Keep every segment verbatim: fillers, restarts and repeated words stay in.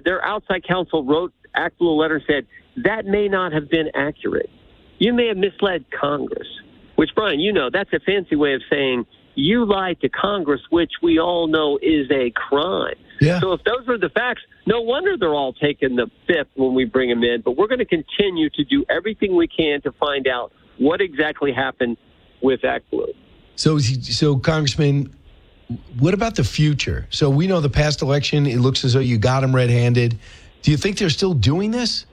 their outside counsel wrote ACTBLU a letter and said, that may not have been accurate. You may have misled Congress, which, Brian, you know, that's a fancy way of saying you lied to Congress, which we all know is a crime. Yeah. So if those are the facts, no wonder they're all taking the fifth when we bring them in. But we're going to continue to do everything we can to find out what exactly happened with ACTBLU. So, so Congressman, what about the future? So we know the past election, it looks as though you got them red-handed. Do you think they're still doing this?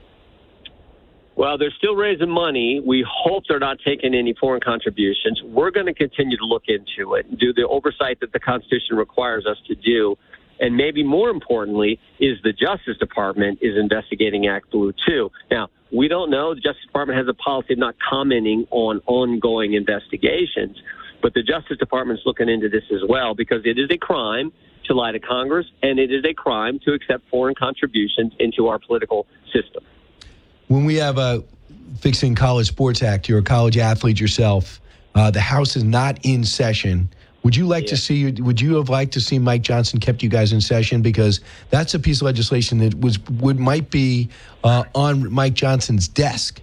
Well, they're still raising money. We hope they're not taking any foreign contributions. We're going to continue to look into it and do the oversight that the Constitution requires us to do. And maybe more importantly is the Justice Department is investigating ACTBLU too. Now, we don't know. The Justice Department has a policy of not commenting on ongoing investigations. But the Justice Department is looking into this as well because it is a crime to lie to Congress, and it is a crime to accept foreign contributions into our political system. When we have a Fixing College Sports Act, you're a college athlete yourself. Uh, the House is not in session. Would you like yeah. to see? Would you have liked to see Mike Johnson kept you guys in session? Because that's a piece of legislation that was would might be uh, on Mike Johnson's desk.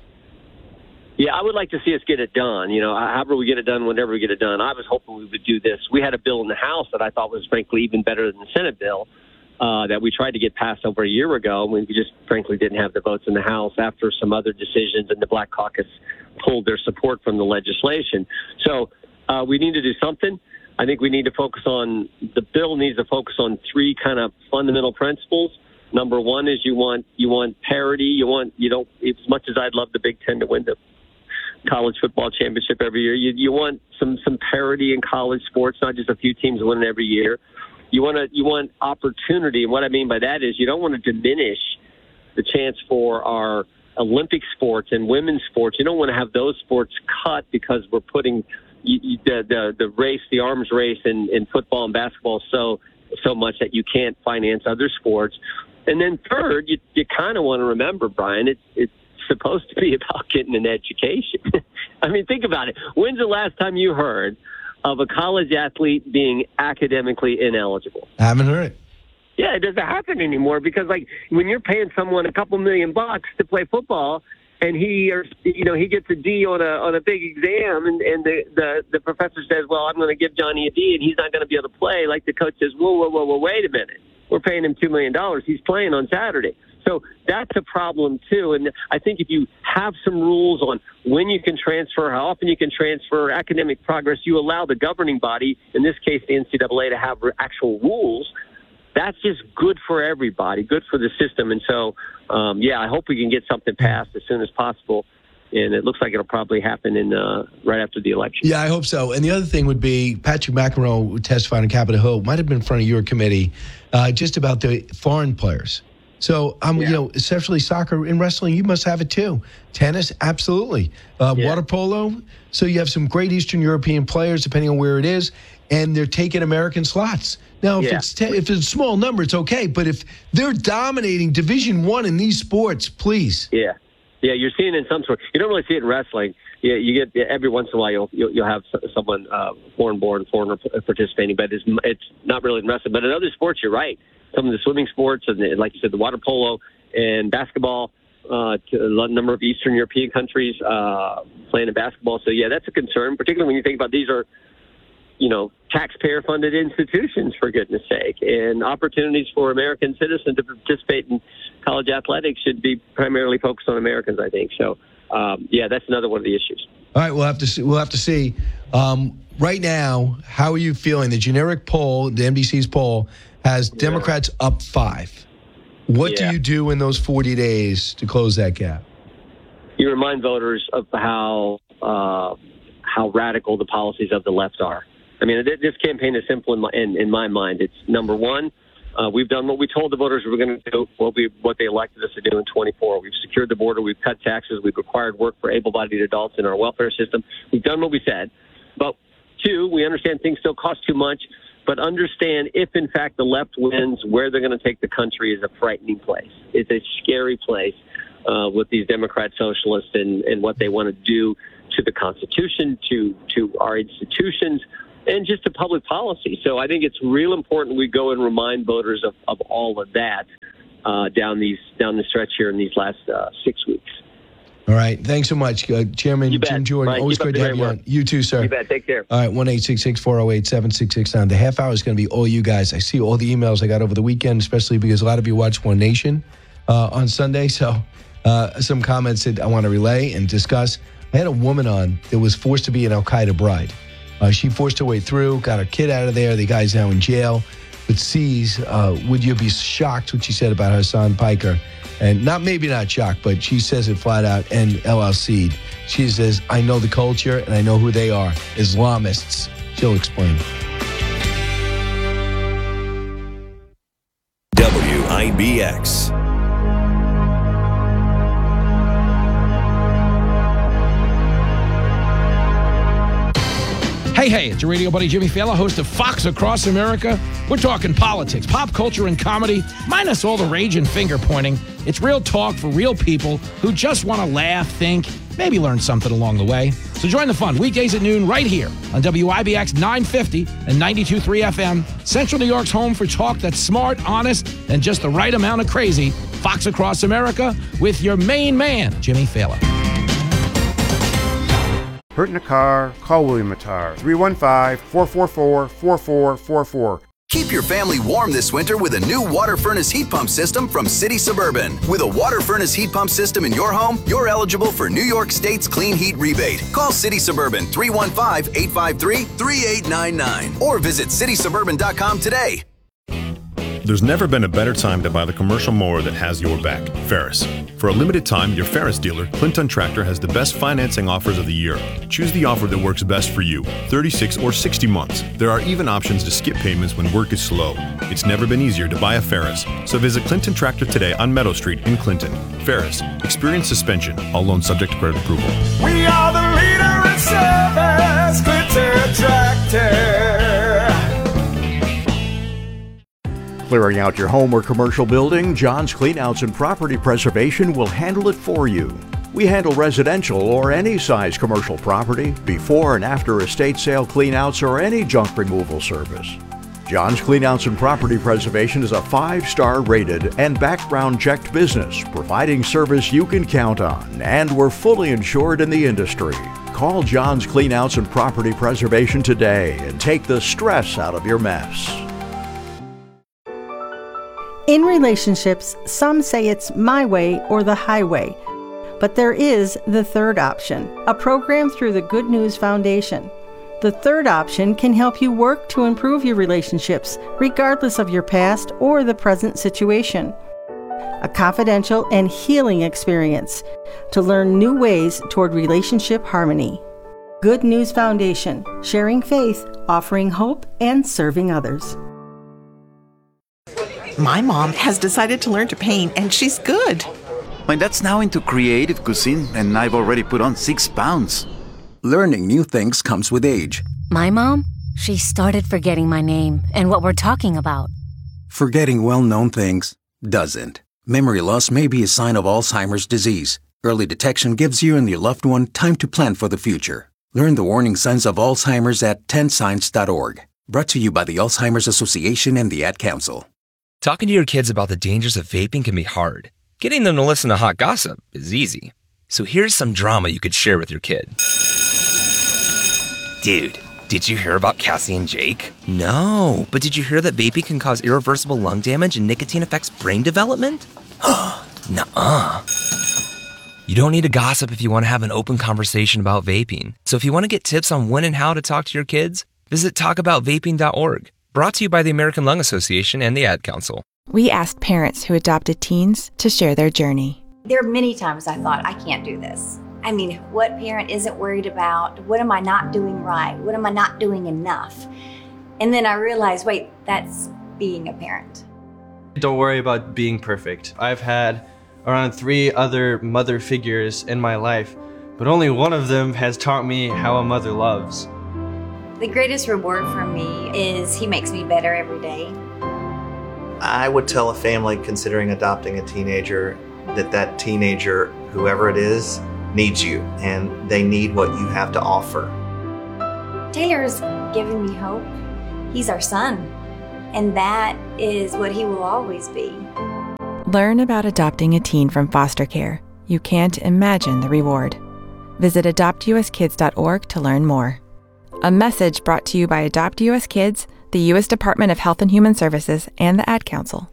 Yeah, I would like to see us get it done. You know, however we get it done, whenever we get it done. I was hoping we would do this. We had a bill in the House that I thought was, frankly, even better than the Senate bill uh, that we tried to get passed over a year ago. We just, frankly, didn't have the votes in the House after some other decisions, and the Black Caucus pulled their support from the legislation. So uh, we need to do something. I think we need to focus on, the bill needs to focus on three kind of fundamental principles. Number one is you want you want parity. You want, you don't, as much as I'd love the Big Ten to win the college football championship every year, you you want some some parity in college sports, not just a few teams winning every year. You want to you want opportunity, and what I mean by that is you don't want to diminish the chance for our Olympic sports and women's sports. You don't want to have those sports cut because we're putting you, you, the, the the race, the arms race in, in football and basketball so so much that you can't finance other sports. And then third, you you kind of want to remember, Brian, it's it's supposed to be about getting an education. I mean, think about it. When's the last time you heard of a college athlete being academically ineligible? I haven't heard it. Yeah, it doesn't happen anymore because, like, when you're paying someone a couple million bucks to play football, and he, or you know, he gets a D on a on a big exam, and, and the, the the professor says, "Well, I'm going to give Johnny a D, and he's not going to be able to play." Like the coach says, "Whoa, whoa, whoa, whoa, wait a minute. We're paying him two million dollars. He's playing on Saturday." So that's a problem, too. And I think if you have some rules on when you can transfer, how often you can transfer, academic progress, you allow the governing body, in this case the N C double A, to have actual rules, that's just good for everybody, good for the system. And so, um, yeah, I hope we can get something passed as soon as possible. And it looks like it'll probably happen in uh, right after the election. Yeah, I hope so. And the other thing would be Patrick McEnroe, who testified on Capitol Hill, might have been in front of your committee, uh, just about the foreign players. So, um, yeah. you know, especially soccer and wrestling, you must have it too. Tennis, absolutely. Uh, yeah. Water polo. So you have some great Eastern European players, depending on where it is, and they're taking American slots. Now, if, yeah. it's te- if it's a small number, it's okay. But if they're dominating Division One in these sports, please. Yeah. Yeah, you're seeing it in some sort. You don't really see it in wrestling. You, you get every once in a while you'll you'll, you'll have someone uh, foreign-born, foreigner participating, but it's it's not really in wrestling. But in other sports, you're right. Some of the swimming sports, and the, like you said, the water polo and basketball, uh, to a number of Eastern European countries uh, playing in basketball. So, yeah, that's a concern, particularly when you think about these are, you know, taxpayer-funded institutions, for goodness sake. And opportunities for American citizens to participate in college athletics should be primarily focused on Americans, I think. So, um, yeah, that's another one of the issues. All right, we'll have to see. We'll have to see. Um, right now, how are you feeling? The generic poll, the N B C's poll, has Democrats yeah. up five. What yeah. do you do in those forty days to close that gap? You remind voters of how uh, how radical the policies of the left are. I mean, this campaign is simple in my, in, in my mind. It's number one, uh, we've done what we told the voters we were going to do, what, we, what they elected us to do in twenty-four. We've secured the border. We've cut taxes. We've required work for able-bodied adults in our welfare system. We've done what we said. But two, we understand things still cost too much. But understand if, in fact, the left wins, where they're going to take the country is a frightening place. It's a scary place uh, with these Democrat socialists and, and what they want to do to the Constitution, to, to our institutions, and just to public policy. So I think it's real important we go and remind voters of, of all of that. uh, down these down the stretch here in these last uh, six weeks. All right. Thanks so much, uh, Chairman You bet. Jim Jordan. Right. Always Keep up great the to have great you work. on. You too, sir. You bet. Take care. All right, one eight six six, four oh eight, seven six six nine. The half hour is going to be all you guys. I see all the emails I got over the weekend, especially because a lot of you watched One Nation uh, on Sunday. So uh, some comments that I want to relay and discuss. I had a woman on that was forced to be an Al-Qaeda bride. Uh, she forced her way through, got her kid out of there. The guy's now in jail. But C's, uh, would you be shocked what she said about Hassan Piker? And not maybe not shocked, but she says it flat out and L L C'd. She says, I know the culture and I know who they are. Islamists. She'll explain. W I B X. Hey, hey, it's your radio buddy Jimmy Fallon, host of Fox Across America. We're talking politics, pop culture, and comedy, minus all the rage and finger-pointing. It's real talk for real people who just want to laugh, think, maybe learn something along the way. So join the fun weekdays at noon right here on W I B X nine fifty and ninety-two point three F M, Central New York's home for talk that's smart, honest, and just the right amount of crazy. Fox Across America with your main man, Jimmy Fallon. Hurt in a car? Call William Attar. three one five, four four four, four four four four. Keep your family warm this winter with a new water furnace heat pump system from City Suburban. With a water furnace heat pump system in your home, you're eligible for New York State's Clean Heat Rebate. Call City Suburban three one five, eight five three, three eight nine nine or visit city suburban dot com today. There's never been a better time to buy the commercial mower that has your back, Ferris. For a limited time, your Ferris dealer, Clinton Tractor, has the best financing offers of the year. Choose the offer that works best for you, thirty-six or sixty months. There are even options to skip payments when work is slow. It's never been easier to buy a Ferris. So visit Clinton Tractor today on Meadow Street in Clinton. Ferris, experience suspension, all loans subject to credit approval. We are the leader in service, Clinton Tractor. Clearing out your home or commercial building, John's Cleanouts and Property Preservation will handle it for you. We handle residential or any size commercial property, before and after estate sale cleanouts or any junk removal service. John's Cleanouts and Property Preservation is a five-star rated and background-checked business, providing service you can count on, and we're fully insured in the industry. Call John's Cleanouts and Property Preservation today and take the stress out of your mess. In relationships, some say it's my way or the highway, but there is the third option, a program through the Good News Foundation. The third option can help you work to improve your relationships, regardless of your past or the present situation. A confidential and healing experience to learn new ways toward relationship harmony. Good News Foundation, sharing faith, offering hope, and serving others. My mom has decided to learn to paint, and she's good. My dad's now into creative cuisine, and I've already put on six pounds. Learning new things comes with age. My mom, she started forgetting my name and what we're talking about. Forgetting well-known things doesn't. Memory loss may be a sign of Alzheimer's disease. Early detection gives you and your loved one time to plan for the future. Learn the warning signs of Alzheimer's at ten signs dot org. Brought to you by the Alzheimer's Association and the Ad Council. Talking to your kids about the dangers of vaping can be hard. Getting them to listen to hot gossip is easy. So here's some drama you could share with your kid. Dude, did you hear about Cassie and Jake? No, but did you hear that vaping can cause irreversible lung damage and nicotine affects brain development? Nuh-uh. You don't need to gossip if you want to have an open conversation about vaping. So if you want to get tips on when and how to talk to your kids, visit talk about vaping dot org. Brought to you by the American Lung Association and the Ad Council. We asked parents who adopted teens to share their journey. There are many times I thought, I can't do this. I mean, what parent isn't worried about? What am I not doing right? What am I not doing enough? And then I realized, wait, that's being a parent. Don't worry about being perfect. I've had around three other mother figures in my life, but only one of them has taught me how a mother loves. The greatest reward for me is he makes me better every day. I would tell a family considering adopting a teenager that that teenager, whoever it is, needs you, and they need what you have to offer. Taylor's given me hope. He's our son, and that is what he will always be. Learn about adopting a teen from foster care. You can't imagine the reward. Visit adopt u s kids dot org to learn more. A message brought to you by Adopt U S Kids, the U S Department of Health and Human Services, and the Ad Council.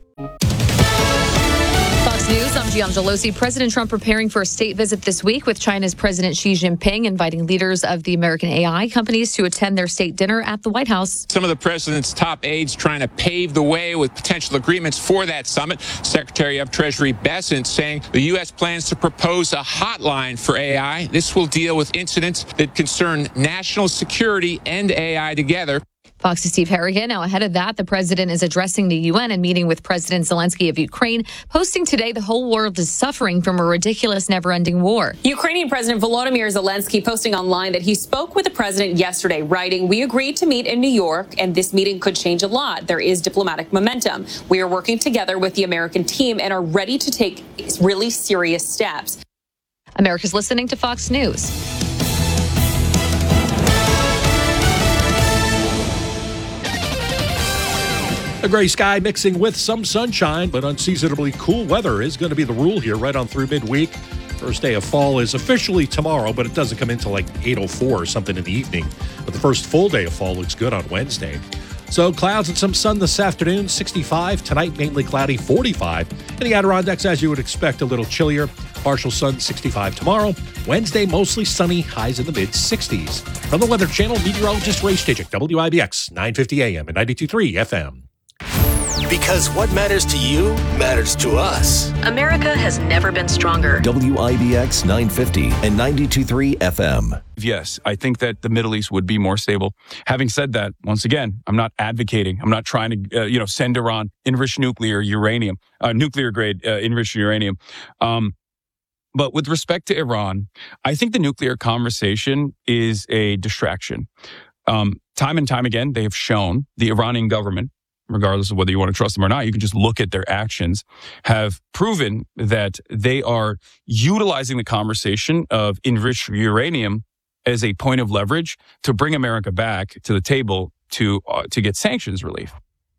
Fox News, I'm Gian Gelosi. President Trump preparing for a state visit this week with China's President Xi Jinping, inviting leaders of the American A I companies to attend their state dinner at the White House. Some of the president's top aides trying to pave the way with potential agreements for that summit. Secretary of Treasury Bessent saying the U S plans to propose a hotline for A I. This will deal with incidents that concern national security and A I together. Fox's Steve Harrigan. Now, ahead of that, the president is addressing the U N and meeting with President Zelensky of Ukraine, posting today the whole world is suffering from a ridiculous, never-ending war. Ukrainian President Volodymyr Zelensky posting online that he spoke with the president yesterday, writing, "We agreed to meet in New York, and this meeting could change a lot. There is diplomatic momentum. We are working together with the American team and are ready to take really serious steps." America's listening to Fox News. A gray sky mixing with some sunshine, but unseasonably cool weather is going to be the rule here right on through midweek. First day of fall is officially tomorrow, but it doesn't come until like eight oh four or something in the evening. But the first full day of fall looks good on Wednesday. So clouds and some sun this afternoon, sixty-five. Tonight, mainly cloudy, forty-five. In the Adirondacks, as you would expect, a little chillier. Partial sun, sixty-five tomorrow. Wednesday, mostly sunny, highs in the mid-sixties. From the Weather Channel, meteorologist Ray Stijik, W I B X, nine fifty A M and ninety-two point three F M. Because what matters to you matters to us. America has never been stronger. W I B X nine fifty and ninety-two point three F M. Yes, I think that the Middle East would be more stable. Having said that, once again, I'm not advocating. I'm not trying to, uh, you know, send Iran enriched nuclear uranium, uh, nuclear grade uh, enriched uranium. Um, but with respect to Iran, I think the nuclear conversation is a distraction. Um, time and time again, they have shown the Iranian government, regardless of whether you want to trust them or not, you can just look at their actions, have proven that they are utilizing the conversation of enriched uranium as a point of leverage to bring America back to the table to uh, to get sanctions relief.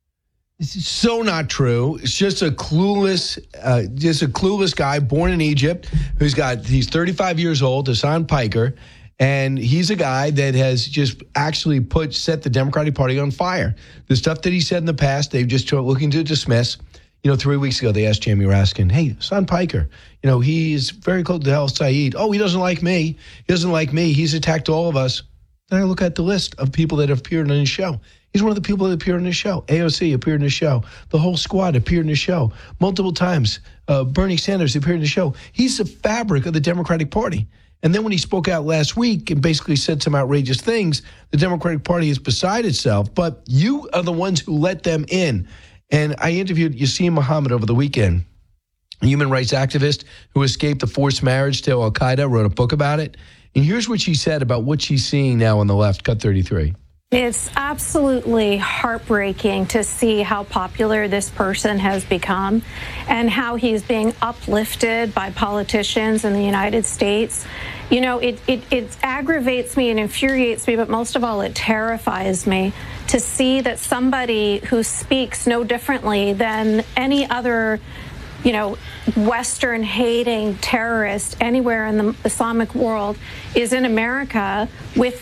This is so not true. It's just a clueless, uh, just a clueless guy born in Egypt who's got, he's thirty-five years old, Hassan Piker, and he's a guy that has just actually put, set the Democratic Party on fire. The stuff that he said in the past, they've just looking to dismiss. You know, three weeks ago, they asked Jamie Raskin, hey, Hassan Piker, you know, he's very close to Al Saeed. Oh, he doesn't like me. He doesn't like me. He's attacked all of us. Then I look at the list of people that have appeared on his show. He's one of the people that appeared on his show. A O C appeared in his show. The whole squad appeared in his show multiple times. Uh, Bernie Sanders appeared in the show. He's the fabric of the Democratic Party. And then when he spoke out last week and basically said some outrageous things, the Democratic Party is beside itself. But you are the ones who let them in. And I interviewed Yassin Mohammed over the weekend, a human rights activist who escaped a forced marriage to Al-Qaeda, wrote a book about it. And here's what she said about what she's seeing now on the left. Cut thirty-three. It's absolutely heartbreaking to see how popular this person has become and how he's being uplifted by politicians in the United States. You know, it, it, it aggravates me and infuriates me, but most of all, it terrifies me to see that somebody who speaks no differently than any other, you know, Western hating terrorist anywhere in the Islamic world is in America with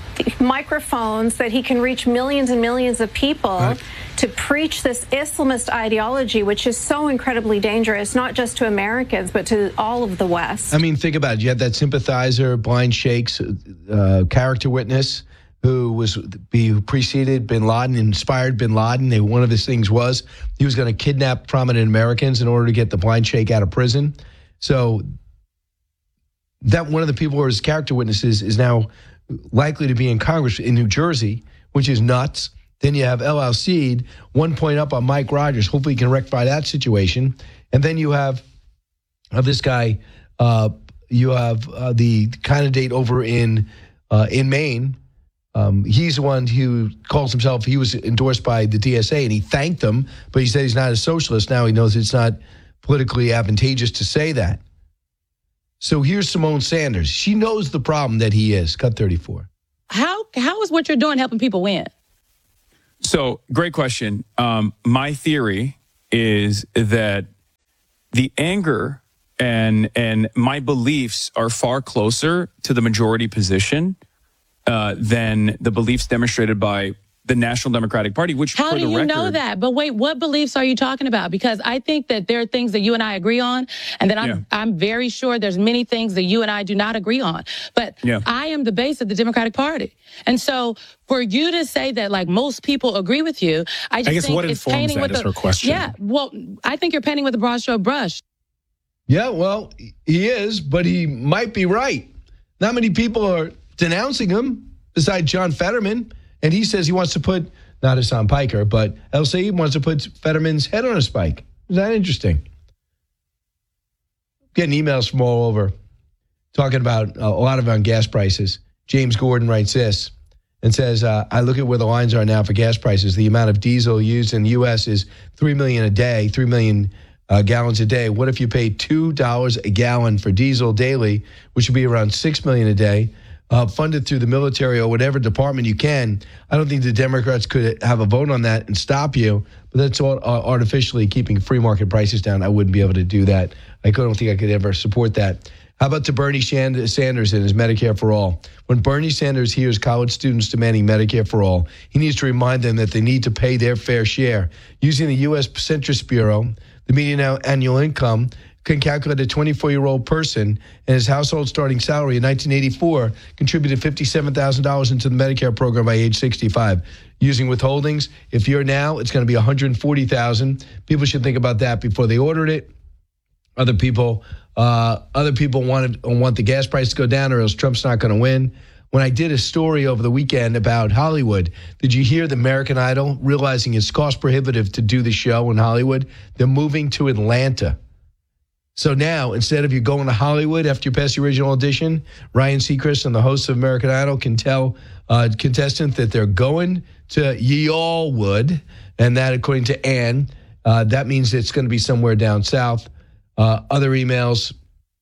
microphones that he can reach millions and millions of people right. to preach this Islamist ideology, which is so incredibly dangerous, not just to Americans, but to all of the West. I mean, think about it. You had that sympathizer, Blind Sheikh's uh, character witness who was who preceded bin Laden, inspired bin Laden. And one of his things was he was going to kidnap prominent Americans in order to get the Blind Sheikh out of prison. So that one of the people who are his character witnesses is now likely to be in Congress in New Jersey, which is nuts. Then you have El Al-Cid, one point up on Mike Rogers. Hopefully he can rectify that situation. And then you have uh, this guy, uh, you have uh, the candidate over in uh, in Maine. Um, he's the one who calls himself, he was endorsed by the D S A, and he thanked them, but he said he's not a socialist. Now he knows it's not politically advantageous to say that. So here's Simone Sanders. She knows the problem that he is. Cut thirty-four. How how is what you're doing helping people win? So, great question. Um, my theory is that the anger and and my beliefs are far closer to the majority position uh, than the beliefs demonstrated by the National Democratic Party, which How for do the you record, know that? But wait, what beliefs are you talking about? Because I think that there are things that you and I agree on, and that I'm, Yeah. I'm very sure there's many things that you and I do not agree on. But Yeah. I am the base of the Democratic Party. And so for you to say that like most people agree with you, I just I guess think what it's informs painting that with is the, her question. Yeah, well, I think you're painting with a broad stroke brush. Yeah, well, he is, but he might be right. Not many people are denouncing him besides John Fetterman, and he says he wants to put, not Hassan Piker, but L C wants to put Fetterman's head on a spike. Is that interesting? Getting emails from all over talking about uh, a lot of it on gas prices. James Gordon writes this and says, uh, I look at where the lines are now for gas prices. The amount of diesel used in the U S is three million a day, three million uh, gallons a day. What if you pay two dollars a gallon for diesel daily, which would be around six million a day? Uh, funded through the military or whatever department you can. I don't think the Democrats could have a vote on that and stop you, but that's all uh, artificially keeping free market prices down. I wouldn't be able to do that. I don't think I could ever support that. How about to Bernie Sanders and his Medicare for All? When Bernie Sanders hears college students demanding Medicare for all, he needs to remind them that they need to pay their fair share. Using the U S Census Bureau, the median annual income can calculate a twenty-four-year-old person and his household starting salary in nineteen eighty-four contributed fifty-seven thousand dollars into the Medicare program by age sixty-five. Using withholdings, if you're now, it's going to be one hundred forty thousand dollars. People should think about that before they ordered it. Other people, uh, other people wanted want the gas price to go down, or else Trump's not going to win. When I did a story over the weekend about Hollywood, did you hear the American Idol realizing it's cost prohibitive to do the show in Hollywood? They're moving to Atlanta. So now, instead of you going to Hollywood after you pass the original audition, Ryan Seacrest and the hosts of American Idol can tell uh, contestants that they're going to Ye All Wood, and that, according to Ann, uh, that means it's going to be somewhere down south. Uh, other emails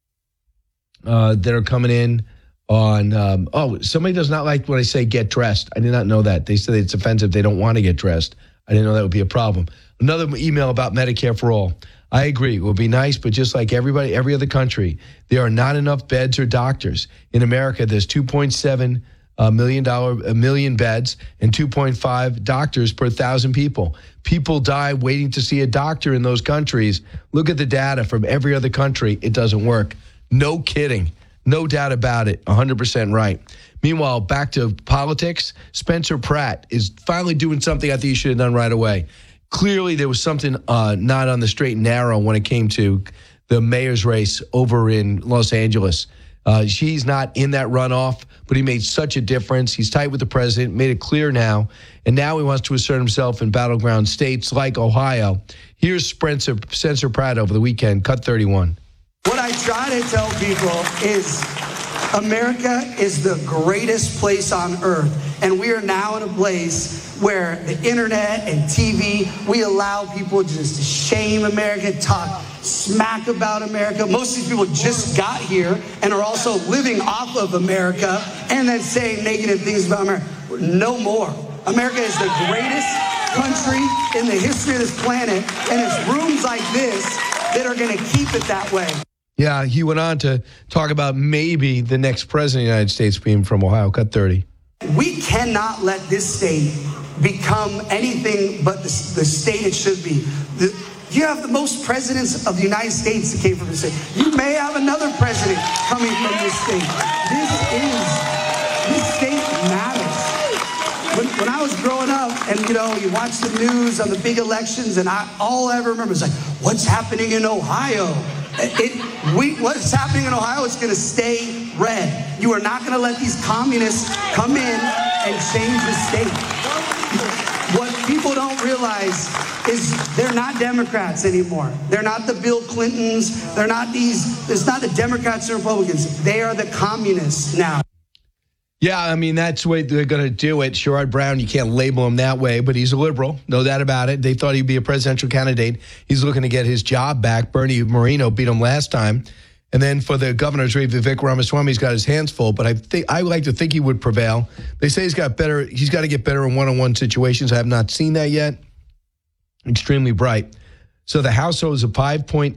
uh, that are coming in on, um, oh, somebody does not like when I say get dressed. I did not know that. They said it's offensive. They don't want to get dressed. I didn't know that would be a problem. Another email about Medicare for all. I agree. It would be nice, but just like everybody, every other country, there are not enough beds or doctors. In America, there's two point seven uh, million dollar, a million beds and two point five doctors per thousand people. People die waiting to see a doctor in those countries. Look at the data from every other country. It doesn't work. No kidding. No doubt about it. one hundred percent right. Meanwhile, back to politics, Spencer Pratt is finally doing something I think he should have done right away. Clearly, there was something uh, not on the straight and narrow when it came to the mayor's race over in Los Angeles. Uh, he's not in that runoff, but he made such a difference. He's tight with the president, made it clear now, and now he wants to assert himself in battleground states like Ohio. Here's Spencer, Spencer Pratt over the weekend, cut thirty-one. What I try to tell people is America is the greatest place on earth, and we are now in a place where the internet and T V, we allow people just to shame America, talk smack about America. Most of these people just got here and are also living off of America and then saying negative things about America. No more. America is the greatest country in the history of this planet, and it's rooms like this that are going to keep it that way. Yeah, he went on to talk about maybe the next president of the United States being from Ohio. Cut thirty. We cannot let this state become anything but the, the state it should be. The, you have the most presidents of the United States that came from this state. You may have another president coming from this state. This is, this state matters. When, when I was growing up, and you know, you watch the news on the big elections, and I all I ever remember is like, what's happening in Ohio? It, we, what's happening in Ohio is going to stay red. You are not going to let these communists come in and change the state. What people don't realize is they're not Democrats anymore. They're not the Bill Clintons. They're not these, it's not the Democrats and Republicans. They are the communists now. Yeah, I mean, that's the way they're going to do it. Sherrod Brown, you can't label him that way, but he's a liberal. No doubt about it. They thought he'd be a presidential candidate. He's looking to get his job back. Bernie Moreno beat him last time. And then for the governor's race, Vivek Ramaswamy's got his hands full, but I think I like to think he would prevail. They say he's got better. He's got to get better in one-on-one situations. I have not seen that yet. Extremely bright. So the House owes a five point